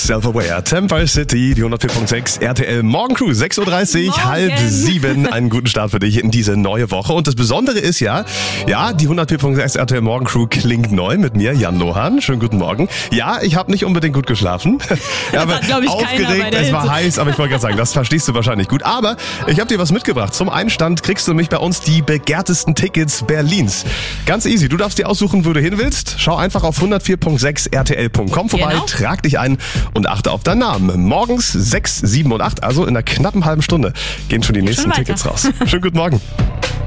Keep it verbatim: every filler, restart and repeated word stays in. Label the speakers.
Speaker 1: Self-Aware, Temper City, die hundertvier Komma sechs R T L Morgencrew, sechs Uhr dreißig,
Speaker 2: Morgen.
Speaker 1: halb sieben. Einen guten Start für dich in diese neue Woche. Und das Besondere ist ja, ja, die hundertvier Komma sechs R T L Morgencrew klingt neu mit mir, Jan Lohan. Schönen guten Morgen. Ja, ich habe nicht unbedingt gut geschlafen.
Speaker 2: Das
Speaker 1: aber
Speaker 2: hat, glaub ich, keiner bei
Speaker 1: aufgeregt,
Speaker 2: der
Speaker 1: es war
Speaker 2: Hitze.
Speaker 1: heiß, aber ich wollte gerade sagen, das verstehst du wahrscheinlich gut. Aber ich habe dir was mitgebracht. Zum Einstand kriegst du nämlich bei uns die begehrtesten Tickets Berlins. Ganz easy, du darfst dir aussuchen, wo du hin willst. Schau einfach auf hundertvier Komma sechs R T L Punkt com vorbei,
Speaker 2: Genau.
Speaker 1: trag dich ein und achte auf deinen Namen. Morgens sechs, sieben und acht, also in einer knappen halben Stunde, gehen schon die nächsten
Speaker 2: weiter.
Speaker 1: Tickets raus. Schönen guten Morgen.